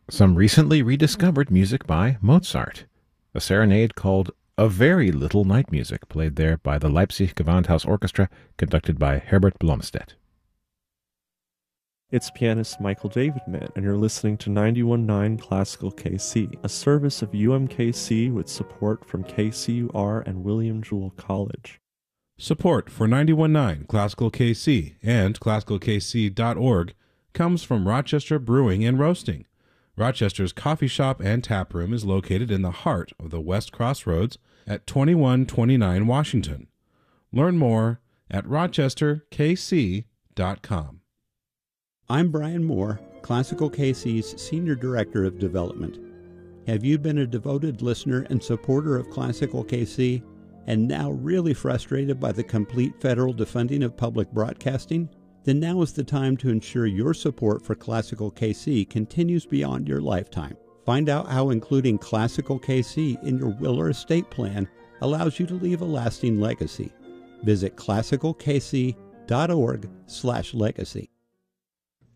Some recently rediscovered music by Mozart. A serenade called A Very Little Night Music, played there by the Leipzig Gewandhaus Orchestra, conducted by Herbert Blomstedt. It's pianist Michael Davidman, and you're listening to 91.9 Classical KC, a service of UMKC with support from KCUR and William Jewell College. Support for 91.9 Classical KC and classicalkc.org comes from Rochester Brewing and Roasting. Rochester's coffee shop and tap room is located in the heart of the West Crossroads at 2129 Washington. Learn more at rochesterkc.com. I'm Brian Moore, Classical KC's Senior Director of Development. Have you been a devoted listener and supporter of Classical KC and now really frustrated by the complete federal defunding of public broadcasting? Then now is the time to ensure your support for Classical KC continues beyond your lifetime. Find out how including Classical KC in your will or estate plan allows you to leave a lasting legacy. Visit classicalkc.org/legacy.